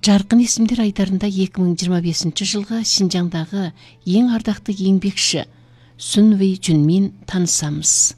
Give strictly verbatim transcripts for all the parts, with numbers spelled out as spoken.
Жарқын есімдер айдарында екі мың жиырма бесінші жылғы Шинжаңдағы ең ардақты еңбекші Sun Wei-junмен танысамыз.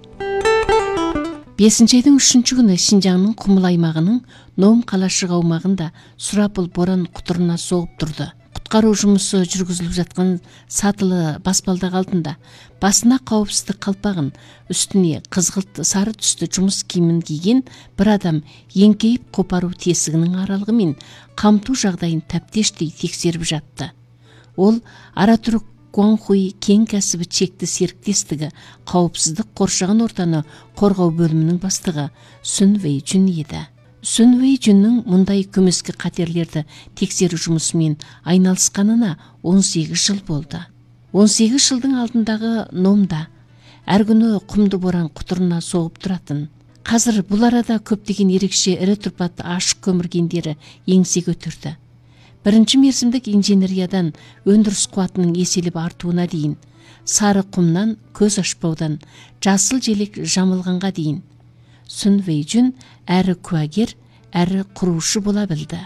бесінші айдың үшінші күні Шинжаңның Құмыл аймағының Ном қалашығы аумағында сұрапыл боран құтырына соғып тұрды. Құтқару жұмысы жүргізіліп жатқан сатылы баспалдақ алдында басына қауіпсіздік қалпағын, үстіне қызғылт сары түсті жұмыс киімін киген бір адам еңкейіп қопару тесігінің аралығымен қамту жағдайын тәптештей тексеріп жатты. Ол Аратүрік Гуанхуй кен кәсібі чекті серіктестігі қауіпсіздік қоршаған ортаны қорғау бөлімінің бастығы Sun Wei-jun еді. Sun Wei-junның мұндай көмескі қатерлерді тексеру жұмысымен айналысқанына он сегіз жыл болды. он сегіз жылдың алдындағы Номда әр күні құмды боран құтырына соғып тұратын. Қазір бұл арада көптеген ерекше ірі тұрпатты ашық көмір кендері еңсе көтерді. Бірінші мерзімдік инженериядан өндіріс қуатының еселеп артуына дейін, сары құмнан көз ашпаудан жасыл желек жамылғанға дейін Sun Wei-jun әрі куәгер, әрі құрушы бола білді.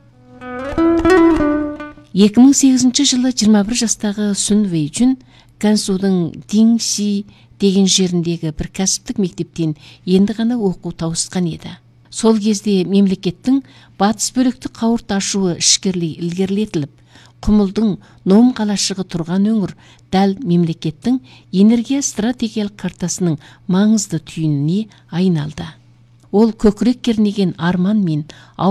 екі мың сегізінші жылы жиырма бір жастағы Sun Wei-jun Гансудың Динси деген жеріндегі бір кәсіптік мектептен енді ғана оқу тауысқан еді. Сол кезде мемлекеттің батыс бөлікті қауырт ашуы ішкерлей ілгерілетіліп, Құмылдың Ном қалашығы тұрған өңір дәл мемлекеттің энергия стратегиялық картасының маңызды түйініне айналды. Ол көкірек кернеген арман мен